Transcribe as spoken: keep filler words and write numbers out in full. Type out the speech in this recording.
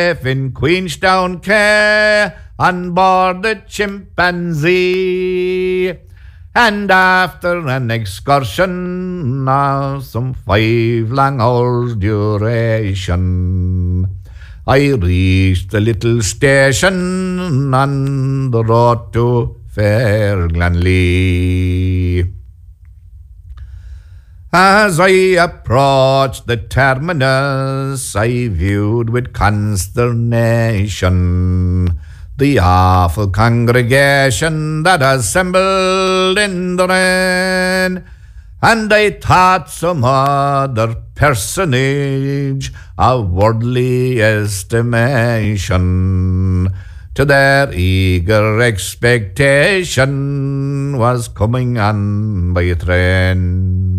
in Queenstown, Care, on board the Chimpanzee. And after an excursion of some five long hours' duration, I reached the little station on the road to Fairglanley. As I approached the terminus, I viewed with consternation the awful congregation that assembled in the rain, and I thought some other personage of worldly estimation to their eager expectation was coming on by train.